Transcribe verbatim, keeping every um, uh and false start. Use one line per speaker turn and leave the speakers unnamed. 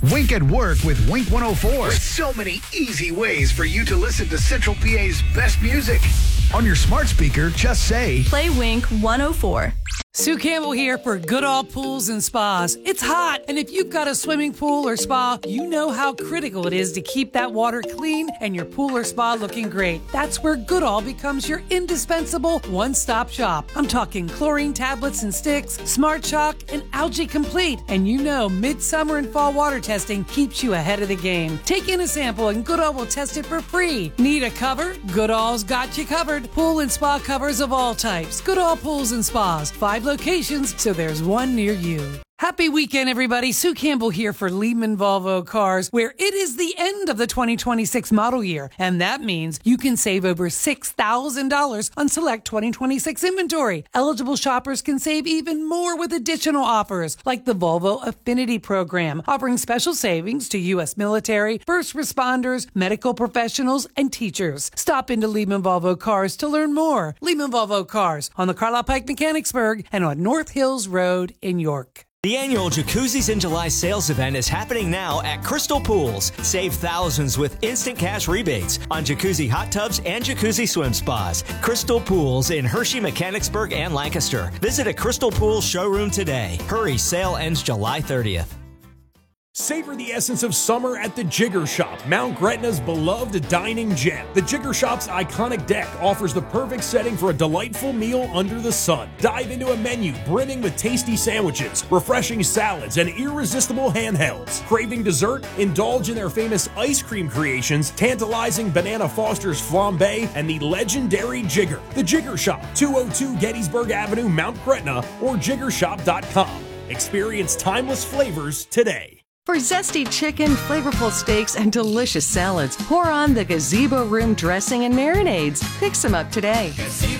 Wink at Work with Wink one oh four.
With so many easy ways for you to listen to Central P A's best music.
On your smart speaker, just say,
Play Wink one oh four.
Sue Campbell here for Goodall Pools and Spas. It's hot, and if you've got a swimming pool or spa, you know how critical it is to keep that water clean and your pool or spa looking great. That's where Goodall becomes your indispensable one-stop shop. I'm talking chlorine tablets and sticks, Smart Shock, and Algae Complete. And you know midsummer and fall water testing keeps you ahead of the game. Take in a sample and Goodall will test it for free. Need a cover? Goodall's got you covered. Pool and spa covers of all types. Goodall Pools and Spas. Five locations, so there's one near you. Happy weekend, everybody. Sue Campbell here for Lehman Volvo Cars, where it is the end of the twenty twenty-six model year, and that means you can save over six thousand dollars on select twenty twenty-six inventory. Eligible shoppers can save even more with additional offers, like the Volvo Affinity Program, offering special savings to U S military, first responders, medical professionals, and teachers. Stop into Lehman Volvo Cars to learn more. Lehman Volvo Cars on the Carlisle Pike Mechanicsburg and on North Hills Road in York.
The annual Jacuzzis in July sales event is happening now at Crystal Pools. Save thousands with instant cash rebates on jacuzzi hot tubs and jacuzzi swim spas. Crystal Pools in Hershey, Mechanicsburg, and Lancaster. Visit a Crystal Pools showroom today. Hurry, sale ends July thirtieth.
Savor the essence of summer at the Jigger Shop, Mount Gretna's beloved dining gem. The Jigger Shop's iconic deck offers the perfect setting for a delightful meal under the sun. Dive into a menu brimming with tasty sandwiches, refreshing salads, and irresistible handhelds. Craving dessert? Indulge in their famous ice cream creations, tantalizing Banana Foster's flambe, and the legendary Jigger. The Jigger Shop, two oh two Gettysburg Avenue, Mount Gretna, or jigger shop dot com. Experience timeless flavors today.
For zesty chicken, flavorful steaks, and delicious salads, pour on the Gazebo Room dressing and marinades. Pick some up today.